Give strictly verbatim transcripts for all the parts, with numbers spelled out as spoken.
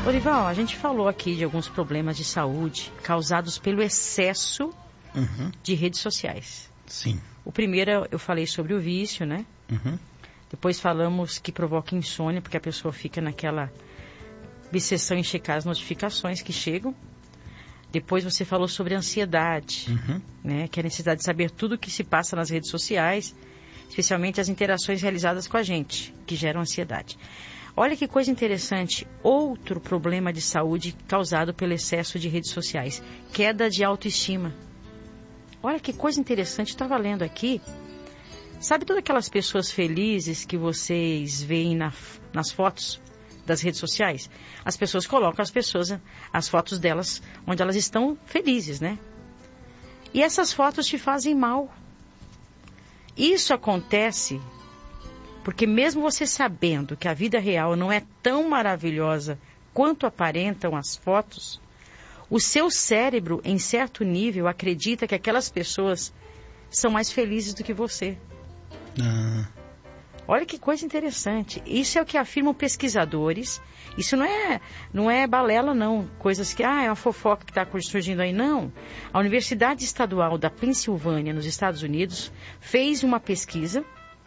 Orival, a gente falou aqui de alguns problemas de saúde causados pelo excesso Uhum. de redes sociais. Sim. O primeiro eu falei sobre o vício, né? Uhum. Depois falamos que provoca insônia, porque a pessoa fica naquela obsessão em checar as notificações que chegam. Depois você falou sobre a ansiedade, Uhum. né? Que é a necessidade de saber tudo o que se passa nas redes sociais, especialmente as interações realizadas com a gente, que geram ansiedade. Olha que coisa interessante, outro problema de saúde causado pelo excesso de redes sociais, queda de autoestima. Olha que coisa interessante, eu estava lendo aqui, sabe todas aquelas pessoas felizes que vocês veem na, nas fotos das redes sociais? As pessoas colocam as pessoas, as fotos delas, onde elas estão felizes, né? E essas fotos te fazem mal. Isso acontece porque mesmo você sabendo que a vida real não é tão maravilhosa quanto aparentam as fotos, o seu cérebro, em certo nível, acredita que aquelas pessoas são mais felizes do que você. Ah. Olha que coisa interessante. Isso é o que afirmam pesquisadores. Isso não é, não é balela, não. Coisas que, ah, é uma fofoca que está surgindo aí. Não. A Universidade Estadual da Pensilvânia, nos Estados Unidos, fez uma pesquisa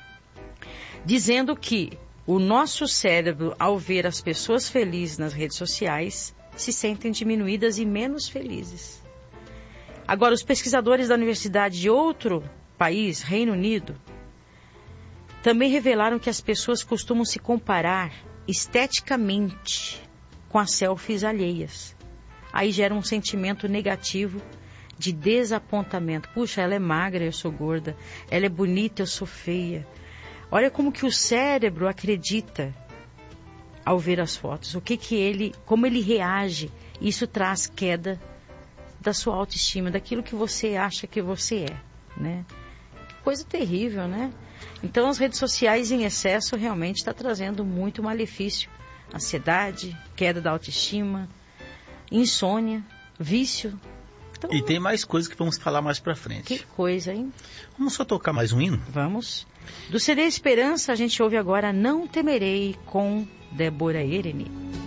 dizendo que o nosso cérebro, ao ver as pessoas felizes nas redes sociais, se sentem diminuídas e menos felizes. Agora, os pesquisadores da universidade de outro país, Reino Unido, também revelaram que as pessoas costumam se comparar esteticamente com as selfies alheias. Aí gera um sentimento negativo de desapontamento. Puxa, ela é magra, eu sou gorda. Ela é bonita, eu sou feia. Olha como que o cérebro acredita ao ver as fotos. O que que ele, como ele reage. Isso traz queda da sua autoestima, daquilo que você acha que você é, né? Coisa terrível, né? Então, as redes sociais em excesso realmente está trazendo muito malefício. Ansiedade, queda da autoestima, insônia, vício. Então, e tem mais coisas que vamos falar mais pra frente. Que coisa, hein? Vamos só tocar mais um hino? Vamos. Do C D Esperança, a gente ouve agora Não Temerei, com Débora Ereni.